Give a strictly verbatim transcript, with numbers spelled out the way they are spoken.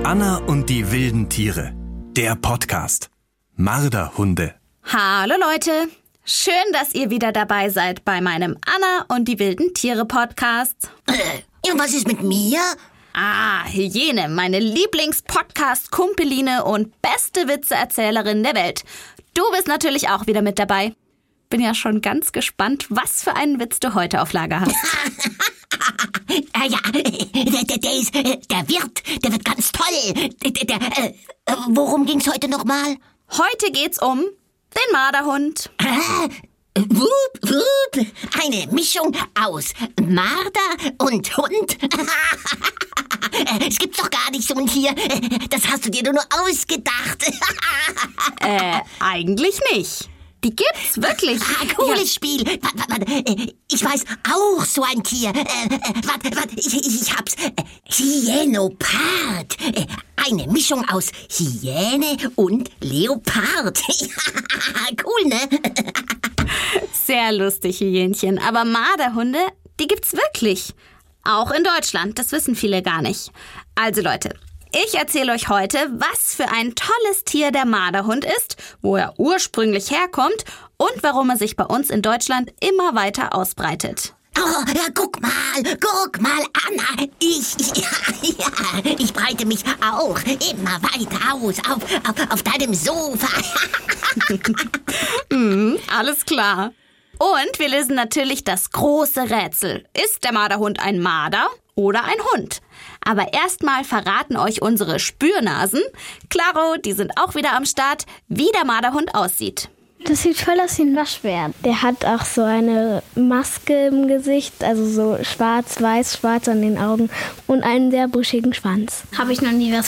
Anna und die wilden Tiere. Der Podcast. Marderhunde. Hallo Leute. Schön, dass ihr wieder dabei seid bei meinem Anna und die wilden Tiere Podcast. Äh, und was ist mit mir? Ah, Hyäne, meine Lieblings-Podcast-Kumpeline und beste Witzeerzählerin der Welt. Du bist natürlich auch wieder mit dabei. Bin ja schon ganz gespannt, was für einen Witz du heute auf Lager hast. Ah ja, der, der, der ist, der wird, der wird ganz toll. Der, der, äh, worum ging's heute nochmal? Heute geht's um den Marderhund. Ah, wup, wup. Eine Mischung aus Marder und Hund. Es gibt doch gar nicht so ein Tier. Das hast du dir nur ausgedacht. äh, eigentlich nicht. Die gibt's wirklich. Ah, cooles ja. Spiel. Warte, warte, ich weiß auch so ein Tier. Warte, warte, ich, ich hab's. Hyänopard. Eine Mischung aus Hyäne und Leopard. Cool, ne? Sehr lustig, Hyänchen. Aber Marderhunde, die gibt's wirklich. Auch in Deutschland. Das wissen viele gar nicht. Also Leute, ich erzähle euch heute, was für ein tolles Tier der Marderhund ist, wo er ursprünglich herkommt und warum er sich bei uns in Deutschland immer weiter ausbreitet. Oh, ja, guck mal, guck mal, Anna, ich, ich, ja, ich breite mich auch immer weiter aus auf, auf, auf deinem Sofa. mm, alles klar. Und wir lösen natürlich das große Rätsel. Ist der Marderhund ein Marder oder ein Hund? Aber erstmal verraten euch unsere Spürnasen, Claro, die sind auch wieder am Start, wie der Marderhund aussieht. Das sieht voll aus wie ein Waschbär. Der hat auch so eine Maske im Gesicht, also so schwarz-weiß, schwarz an den Augen und einen sehr buschigen Schwanz. Habe ich noch nie was